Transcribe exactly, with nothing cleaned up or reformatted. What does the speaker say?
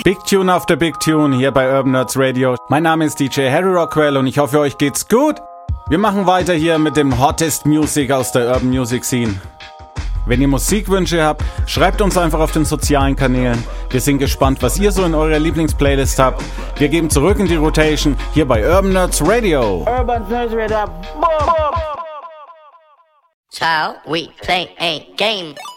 Big Tune after Big Tune hier bei Urban Nerds Radio. Mein Name ist D J Harry Rockwell und ich hoffe, euch geht's gut. Wir machen weiter hier mit dem Hottest Music aus der Urban Music Scene. Wenn ihr Musikwünsche habt, schreibt uns einfach auf den sozialen Kanälen. Wir sind gespannt, was ihr so in eurer Lieblingsplaylist habt. Wir geben zurück in die Rotation hier bei Urban Nerds Radio. Urban Nerds Radio. Boom. Child, we play a game.